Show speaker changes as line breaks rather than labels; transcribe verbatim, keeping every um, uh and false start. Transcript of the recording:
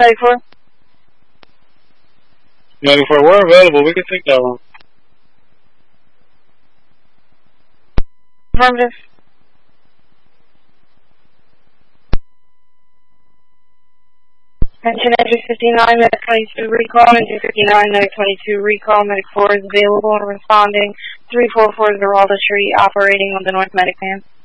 Medic four?
Medic four, we're available. We can take that one.
Affirmative. Attention, Entry fifty-nine, Medic twenty-two, recall. Entry fifty-nine, Medic twenty-two, recall. Medic four is available and responding. three four four Zeralda Street, operating on the North Medic van.